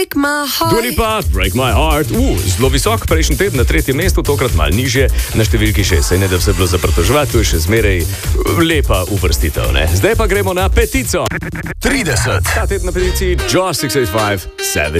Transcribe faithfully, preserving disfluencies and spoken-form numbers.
Dua Lipa, Break My Heart. Uh, zelo visok, prejšnji teden na tretjem mestu, tokrat malo nižje, na številki šest. Saj ne da vse bilo za pritoževati, to je še zmeraj lepa uvrstitev, ne? Zdaj pa gremo na petico. trideset. Ta teden na peticiji Josh šest osem pet sedem.